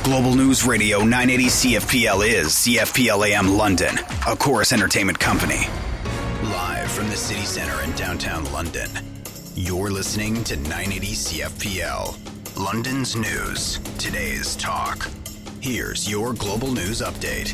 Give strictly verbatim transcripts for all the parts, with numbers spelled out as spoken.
Global News Radio nine eighty C F P L is C F P L A M London, a Chorus Entertainment company. Live from the city centre in downtown London, you're listening to nine eighty C F P L, London's news, today's talk. Here's your Global News Update.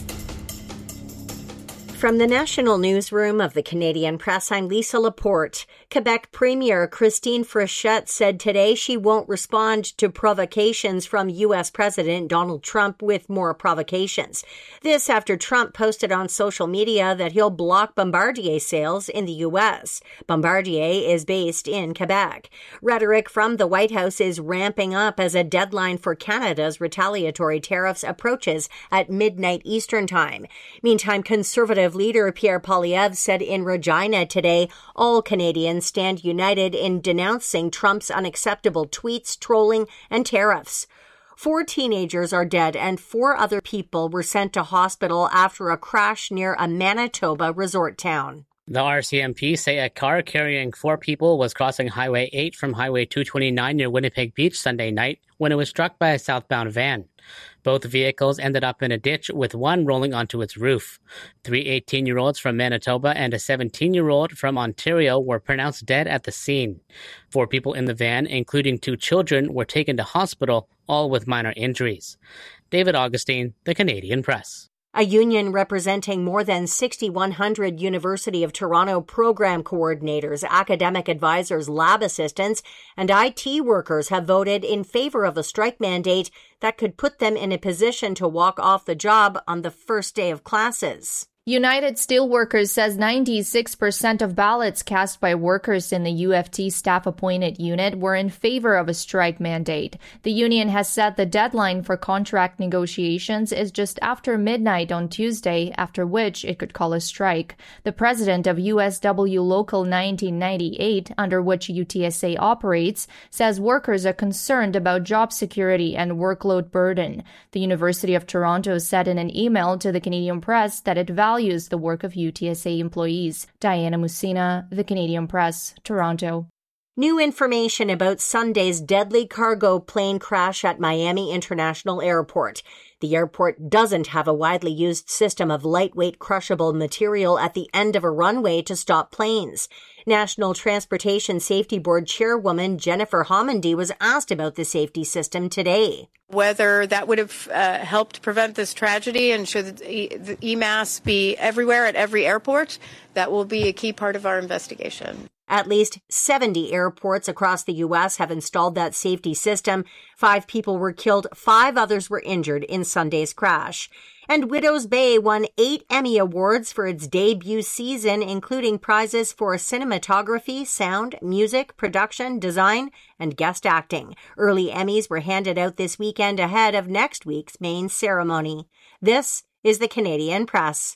From the National Newsroom of the Canadian Press, I'm Lisa Laporte. Quebec Premier Christine Frechette said today she won't respond to provocations from U S President Donald Trump with more provocations. This after Trump posted on social media that he'll block Bombardier sales in the U S. Bombardier is based in Quebec. Rhetoric from the White House is ramping up as a deadline for Canada's retaliatory tariffs approaches at midnight Eastern Time. Meantime, Conservative leader Pierre Poilievre said in Regina today, all Canadians stand united in denouncing Trump's unacceptable tweets, trolling, and tariffs. Four teenagers are dead and four other people were sent to hospital after a crash near a Manitoba resort town. The R C M P say a car carrying four people was crossing Highway eight from Highway two twenty-nine near Winnipeg Beach Sunday night when it was struck by a southbound van. Both vehicles ended up in a ditch, with one rolling onto its roof. Three eighteen-year-olds from Manitoba and a seventeen-year-old from Ontario were pronounced dead at the scene. Four people in the van, including two children, were taken to hospital, all with minor injuries. David Augustine, The Canadian Press. A union representing more than six thousand one hundred University of Toronto program coordinators, academic advisors, lab assistants, and I T workers have voted in favor of a strike mandate that could put them in a position to walk off the job on the first day of classes. United Steelworkers says ninety-six percent of ballots cast by workers in the U F T staff-appointed unit were in favor of a strike mandate. The union has said the deadline for contract negotiations is just after midnight on Tuesday, after which it could call a strike. The president of U S W Local nineteen ninety-eight, under which U T S A operates, says workers are concerned about job security and workload burden. The University of Toronto said in an email to the Canadian Press that it values values the work of U T S A employees. Diana Musina, The Canadian Press, Toronto. New information about Sunday's deadly cargo plane crash at Miami International Airport. The airport doesn't have a widely used system of lightweight crushable material at the end of a runway to stop planes. National Transportation Safety Board Chairwoman Jennifer Homendy was asked about the safety system today. Whether that would have uh, helped prevent this tragedy, and should the E M A S be everywhere at every airport, that will be a key part of our investigation. At least seventy airports across the U S have installed that safety system. Five people were killed, five others were injured in Sunday's crash. And Widows Bay won eight Emmy Awards for its debut season, including prizes for cinematography, sound, music, production, design, and guest acting. Early Emmys were handed out this weekend ahead of next week's main ceremony. This is the Canadian Press.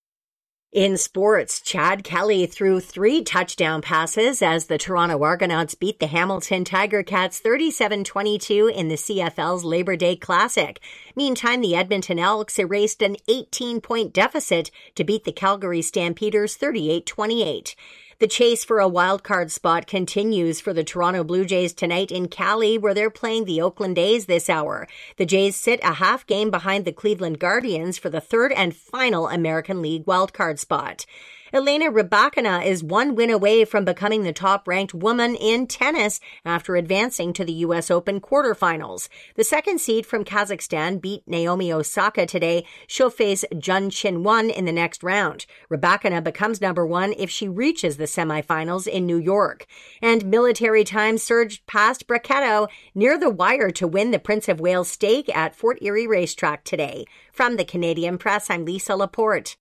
In sports, Chad Kelly threw three touchdown passes as the Toronto Argonauts beat the Hamilton Tiger Cats thirty-seven twenty-two in the C F L's Labor Day Classic. Meantime, the Edmonton Elks erased an eighteen-point deficit to beat the Calgary Stampeders thirty-eight twenty-eight. The chase for a wildcard spot continues for the Toronto Blue Jays tonight in Cali, where they're playing the Oakland A's this hour. The Jays sit a half game behind the Cleveland Guardians for the third and final American League wildcard spot. Elena Rybakina is one win away from becoming the top-ranked woman in tennis after advancing to the U S Open quarterfinals. The second seed from Kazakhstan beat Naomi Osaka today. She'll face Jun Chin-won in the next round. Rybakina becomes number one if she reaches the semifinals in New York. And Military Times surged past Brachetto near the wire to win the Prince of Wales Stake at Fort Erie Racetrack today. From the Canadian Press, I'm Lisa Laporte.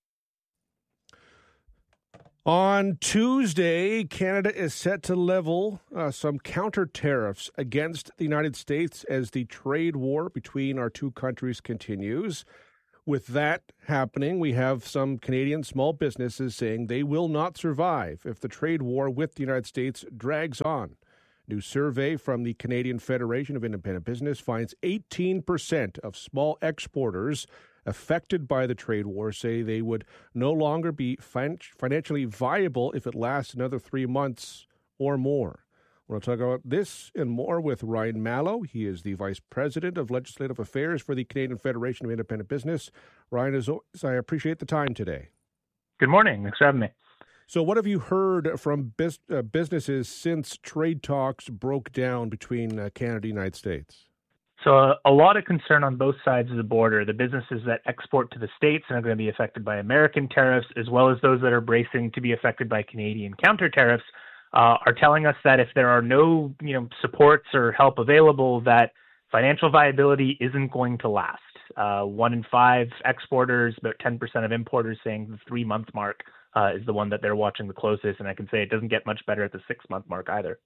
On Tuesday, Canada is set to level uh, some counter tariffs against the United States as the trade war between our two countries continues. With that happening, we have some Canadian small businesses saying they will not survive if the trade war with the United States drags on. New survey from the Canadian Federation of Independent Business finds eighteen percent of small exporters affected by the trade war say they would no longer be fin- financially viable if it lasts another three months or more. We'll talk about this and more with Ryan Mallow. He is the Vice President of Legislative Affairs for the Canadian Federation of Independent Business. Ryan, as always, I appreciate the time today. Good morning. Thanks for having me. So what have you heard from bis- uh, businesses since trade talks broke down between uh, Canada and the United States? So uh, a lot of concern on both sides of the border. The businesses that export to the States and are going to be affected by American tariffs, as well as those that are bracing to be affected by Canadian counter tariffs, uh, are telling us that if there are no, you know, supports or help available, that financial viability isn't going to last. Uh, one in five exporters, about ten percent of importers saying the three-month mark uh, is the one that they're watching the closest. And I can say it doesn't get much better at the six-month mark either.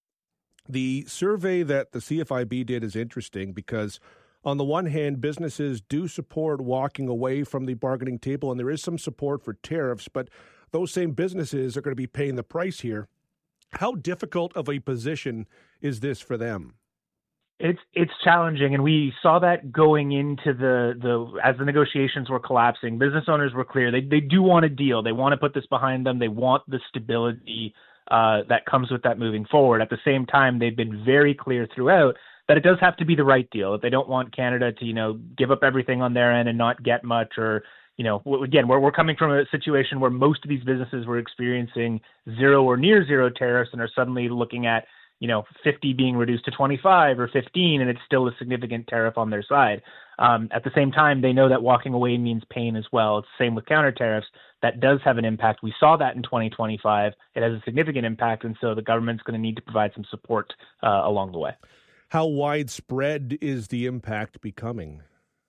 The survey that the C F I B did is interesting because, on the one hand, businesses do support walking away from the bargaining table, and there is some support for tariffs, but those same businesses are going to be paying the price here. How difficult of a position is this for them? It's it's challenging, and we saw that going into the, the as the negotiations were collapsing. Business owners were clear. They they do want a deal. They want to put this behind them. They want the stability uh, that comes with that moving forward. At the same time, they've been very clear throughout that it does have to be the right deal. That they don't want Canada to, you know, give up everything on their end and not get much, or, you know, again, we're, we're coming from a situation where most of these businesses were experiencing zero or near zero tariffs and are suddenly looking at, you know, fifty being reduced to twenty-five or fifteen, and it's still a significant tariff on their side. Um, at the same time, they know that walking away means pain as well. It's the same with counter tariffs. That does have an impact. We saw that in twenty twenty-five. It has a significant impact, and so the government's going to need to provide some support uh, along the way. How widespread is the impact becoming?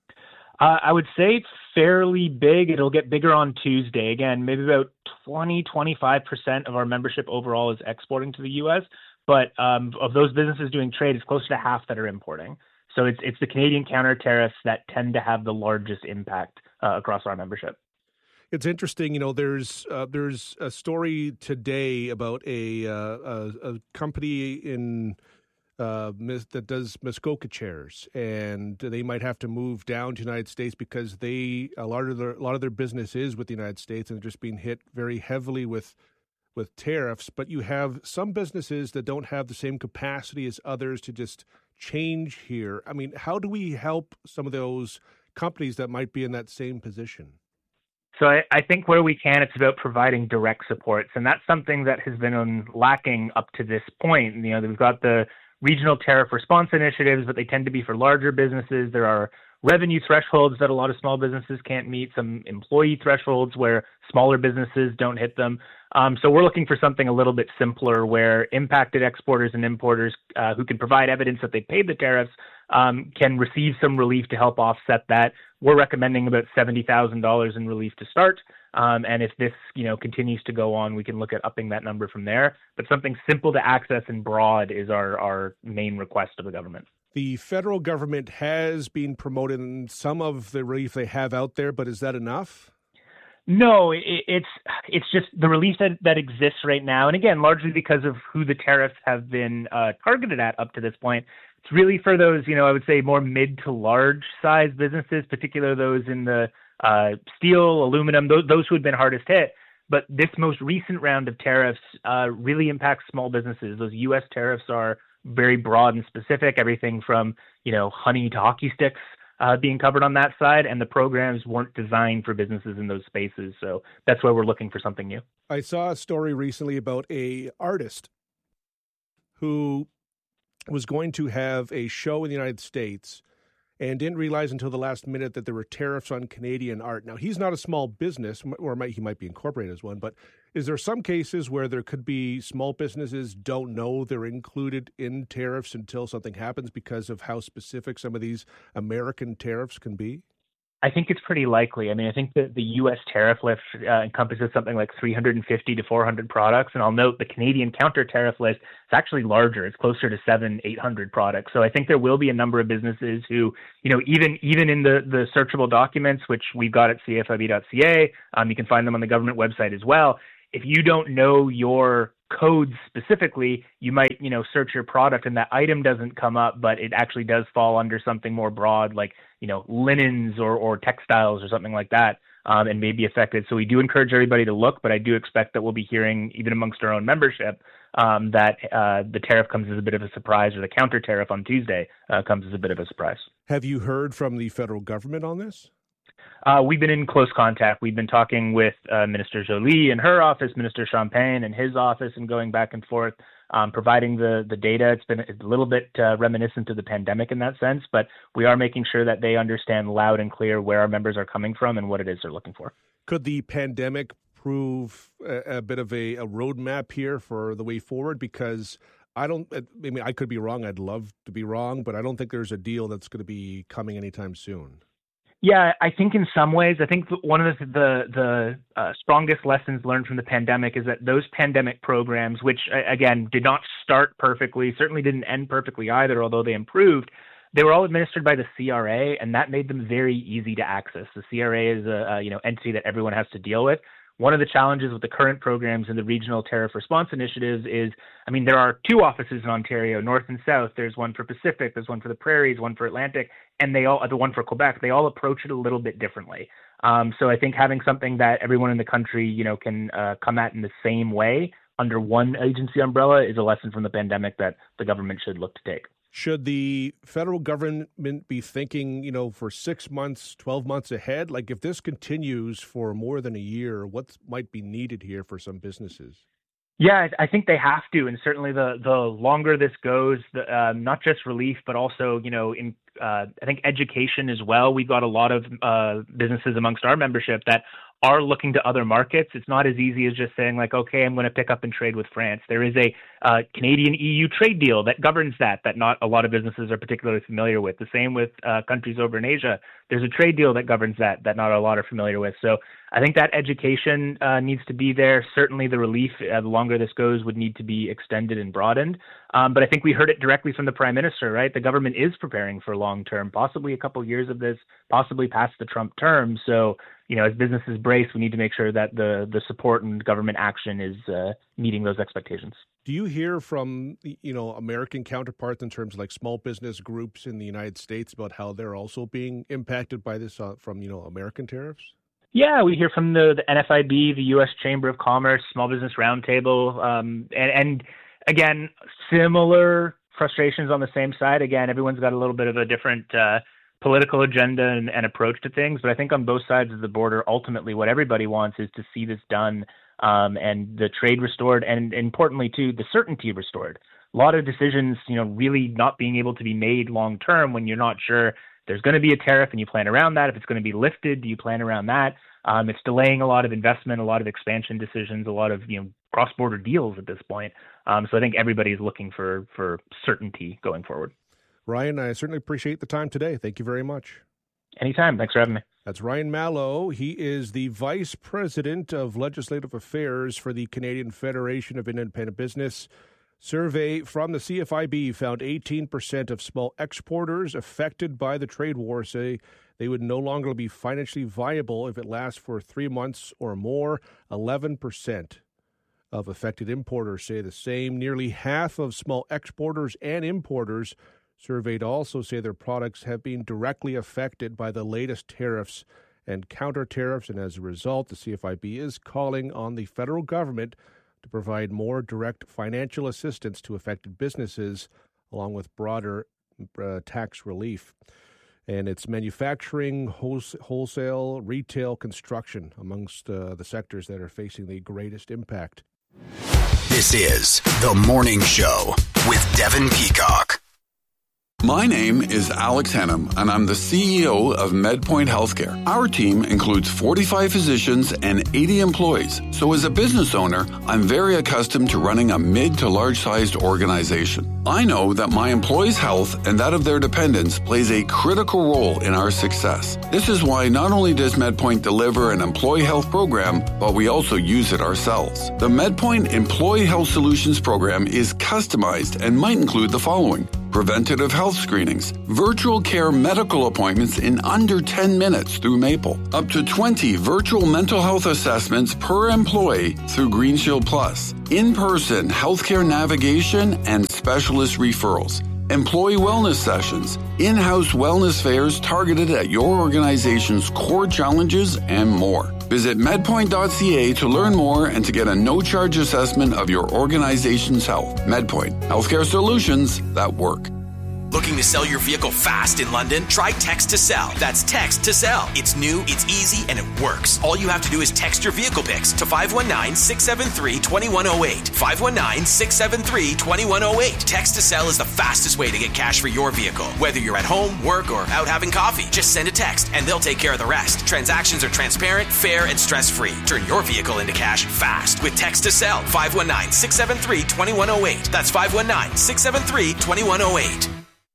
Uh, I would say it's fairly big. It'll get bigger on Tuesday. Again, maybe about twenty, twenty-five percent of our membership overall is exporting to the U S, but um, of those businesses doing trade, it's closer to half that are importing. So it's it's the Canadian counter tariffs that tend to have the largest impact uh, across our membership. It's interesting, you know. There's uh, there's a story today about a uh, a, a company in uh, that does Muskoka chairs, and they might have to move down to the United States because they a lot of their a lot of their business is with the United States, and they're just being hit very heavily with. with tariffs, but you have some businesses that don't have the same capacity as others to just change here. I mean, how do we help some of those companies that might be in that same position? So I, I think where we can, it's about providing direct supports, and that's something that has been um, lacking up to this point. You know, we've got the regional tariff response initiatives, but they tend to be for larger businesses. There are revenue thresholds that a lot of small businesses can't meet, some employee thresholds where smaller businesses don't hit them. Um, so we're looking for something a little bit simpler where impacted exporters and importers uh, who can provide evidence that they paid the tariffs um, can receive some relief to help offset that. We're recommending about seventy thousand dollars in relief to start. Um, and if this, you know, continues to go on, we can look at upping that number from there. But something simple to access and broad is our, our main request of the government. The federal government has been promoting some of the relief they have out there, but is that enough? No, it, it's it's just the relief that, that exists right now. And again, largely because of who the tariffs have been uh, targeted at up to this point. It's really for those, you know, I would say more mid to large size businesses, particularly those in the uh, steel, aluminum, those, those who had been hardest hit. But this most recent round of tariffs uh, really impacts small businesses. Those U S tariffs are very broad and specific, everything from, you know, honey to hockey sticks uh, being covered on that side, and the programs weren't designed for businesses in those spaces. So that's why we're looking for something new. I saw a story recently about a artist who was going to have a show in the United States and didn't realize until the last minute that there were tariffs on Canadian art. Now, he's not a small business, or might, he might be incorporated as one, but is there some cases where there could be small businesses don't know they're included in tariffs until something happens because of how specific some of these American tariffs can be? I think it's pretty likely. I mean, I think that the U S tariff list uh, encompasses something like three hundred fifty to four hundred products. And I'll note the Canadian counter tariff list is actually larger. It's closer to seven, eight hundred products. So I think there will be a number of businesses who, you know, even even in the, the searchable documents, which we've got at C F I B dot C A, um, you can find them on the government website as well. If you don't know your codes specifically, you might, you know, search your product and that item doesn't come up, but it actually does fall under something more broad, like, you know, linens or, or textiles or something like that, um, and may be affected. So we do encourage everybody to look, but I do expect that we'll be hearing, even amongst our own membership, um, that uh, the tariff comes as a bit of a surprise, or the counter tariff on Tuesday uh, comes as a bit of a surprise. Have you heard from the federal government on this? Uh, we've been in close contact. We've been talking with uh, Minister Jolie in her office, Minister Champagne in his office, and going back and forth, um, providing the, the data. It's been a little bit uh, reminiscent of the pandemic in that sense, but we are making sure that they understand loud and clear where our members are coming from and what it is they're looking for. Could the pandemic prove a, a bit of a, a roadmap here for the way forward? Because I don't, I mean, I could be wrong. I'd love to be wrong, but I don't think there's a deal that's going to be coming anytime soon. Yeah, I think in some ways, I think one of the the, the uh, strongest lessons learned from the pandemic is that those pandemic programs, which again did not start perfectly, certainly didn't end perfectly either, although they improved, they were all administered by the C R A, and that made them very easy to access. The C R A is a, a you know entity that everyone has to deal with. One of the challenges with the current programs and the regional tariff response initiatives is, I mean, there are two offices in Ontario, north and south. There's one for Pacific, there's one for the Prairies, one for Atlantic, and they all, the one for Quebec, they all approach it a little bit differently. Um, so I think having something that everyone in the country, you know, can uh, come at in the same way under one agency umbrella is a lesson from the pandemic that the government should look to take. Should the federal government be thinking, you know, for six months, twelve months ahead? Like if this continues for more than a year, what might be needed here for some businesses? Yeah, I think they have to, and certainly the the longer this goes, the, uh, not just relief, but also, you know, in uh, I think education as well. We've got a lot of uh, businesses amongst our membership that are looking to other markets. It's not as easy as just saying like, okay, I'm going to pick up and trade with France. There is a uh, Canadian E U trade deal that governs that, that not a lot of businesses are particularly familiar with. The same with uh, countries over in Asia. There's a trade deal that governs that, that not a lot are familiar with. So I think that education uh, needs to be there. Certainly the relief, uh, the longer this goes, would need to be extended and broadened. Um, but I think we heard it directly from the Prime Minister, right? The government is preparing for long-term, possibly a couple years of this, possibly past the Trump term. So, you know, as businesses brace, we need to make sure that the the support and government action is uh, meeting those expectations. Do you hear from, you know, American counterparts in terms of like small business groups in the United States about how they're also being impacted by this uh, from, you know, American tariffs? Yeah, we hear from the, the N F I B, the U S Chamber of Commerce, Small Business Roundtable, um, and, and again, similar frustrations on the same side. Again, everyone's got a little bit of a different uh, political agenda and, and approach to things, but I think on both sides of the border, ultimately what everybody wants is to see this done um, and the trade restored, and importantly too, the certainty restored. A lot of decisions, you know, really not being able to be made long term when you're not sure there's going to be a tariff and you plan around that. If it's going to be lifted, do you plan around that? Um, it's delaying a lot of investment, a lot of expansion decisions, a lot of, you know, cross-border deals at this point. Um, so I think everybody is looking for, for certainty going forward. Ryan, I certainly appreciate the time today. Thank you very much. Anytime. Thanks for having me. That's Ryan Mallow. He is the Vice President of Legislative Affairs for the Canadian Federation of Independent Business. Survey from the C F I B found eighteen percent of small exporters affected by the trade war say they would no longer be financially viable if it lasts for three months or more. eleven percent of affected importers say the same. Nearly half of small exporters and importers surveyed also say their products have been directly affected by the latest tariffs and counter tariffs, and as a result, the C F I B is calling on the federal government to provide more direct financial assistance to affected businesses, along with broader uh, tax relief. And it's manufacturing, wholesale, retail, construction amongst uh, the sectors that are facing the greatest impact. This is The Morning Show with Devin Peacock. My name is Alex Hennum, and I'm the C E O of MedPoint Healthcare. Our team includes forty-five physicians and eighty employees. So as a business owner, I'm very accustomed to running a mid to large-sized organization. I know that my employees' health and that of their dependents plays a critical role in our success. This is why not only does MedPoint deliver an employee health program, but we also use it ourselves. The MedPoint Employee Health Solutions program is customized and might include the following: preventative health screenings, virtual care medical appointments in under ten minutes through Maple, up to twenty virtual mental health assessments per employee through GreenShield Plus, in-person healthcare navigation and specialist referrals, employee wellness sessions, in-house wellness fairs targeted at your organization's core challenges, and more. Visit medpoint dot c a to learn more and to get a no-charge assessment of your organization's health. MedPoint, healthcare solutions that work. Looking to sell your vehicle fast in London? Try Text to Sell. That's Text to Sell. It's new, it's easy, and it works. All you have to do is text your vehicle pics to five one nine, six seven three, two one zero eight. five one nine, six seven three, two one zero eight. Text to Sell is the fastest way to get cash for your vehicle. Whether you're at home, work, or out having coffee, just send a text and they'll take care of the rest. Transactions are transparent, fair, and stress-free. Turn your vehicle into cash fast with Text to Sell. five one nine, six seven three, two one zero eight. That's five one nine, six seven three, two one zero eight.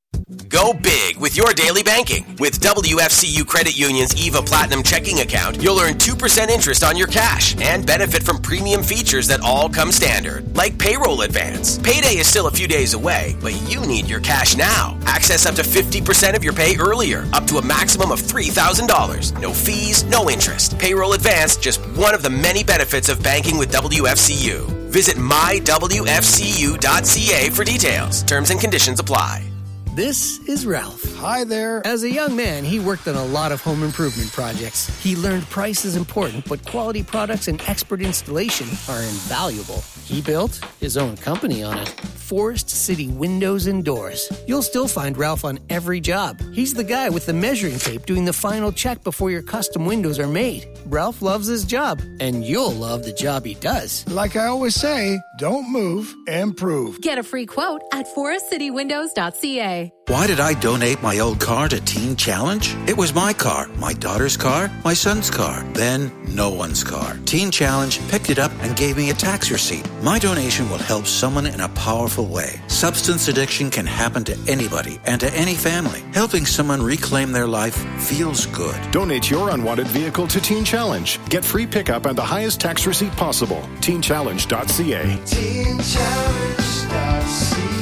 Go big with your daily banking. With W F C U Credit Union's E V A Platinum checking account, you'll earn two percent interest on your cash and benefit from premium features that all come standard, like payroll advance. Payday is still a few days away, but you need your cash now. Access up to fifty percent of your pay earlier, up to a maximum of three thousand dollars. No fees, no interest. Payroll advance, just one of the many benefits of banking with W F C U. Visit my w f c u dot c a for details. Terms and conditions apply. This is Ralph. Hi there. As a young man, he worked on a lot of home improvement projects. He learned price is important, but quality products and expert installation are invaluable. He built his own company on it. Forest City Windows and Doors. You'll still find Ralph on every job. He's the guy with the measuring tape doing the final check before your custom windows are made. Ralph loves his job, and you'll love the job he does. Like I always say, don't move, improve. Get a free quote at forest city windows dot c a. Why did I donate my old car to Teen Challenge? It was my car, my daughter's car, my son's car, then no one's car. Teen Challenge picked it up and gave me a tax receipt. My donation will help someone in a powerful way. Substance addiction can happen to anybody and to any family. Helping someone reclaim their life feels good. Donate your unwanted vehicle to Teen Challenge. Get free pickup and the highest tax receipt possible. teen challenge dot c a. teen challenge dot c a.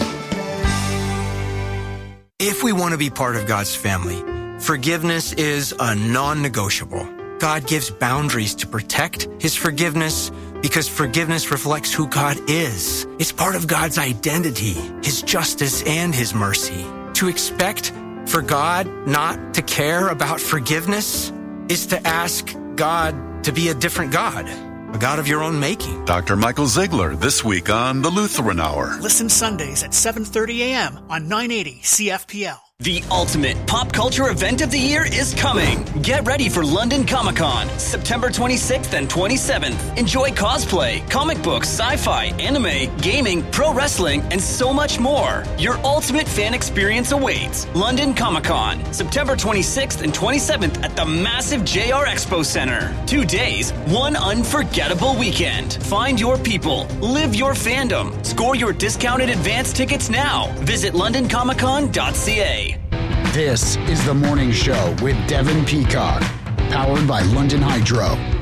If we want to be part of God's family, forgiveness is a non-negotiable. God gives boundaries to protect His forgiveness because forgiveness reflects who God is. It's part of God's identity, His justice, and His mercy. To expect for God not to care about forgiveness is to ask God to be a different God. A God of your own making. Doctor Michael Ziegler this week on the Lutheran Hour. Listen Sundays at seven thirty a.m. on nine eighty C F P L. The ultimate pop culture event of the year is coming. Get ready for London Comic Con, September twenty-sixth and twenty-seventh. Enjoy cosplay, comic books, sci-fi, anime, gaming, pro wrestling, and so much more. Your ultimate fan experience awaits. London Comic Con, September twenty-sixth and twenty-seventh at the massive J R Expo Center. Two days, one unforgettable weekend. Find your people, live your fandom. Score your discounted advance tickets now. Visit london comic con dot c a. This is The Morning Show with Devin Peacock, powered by London Hydro.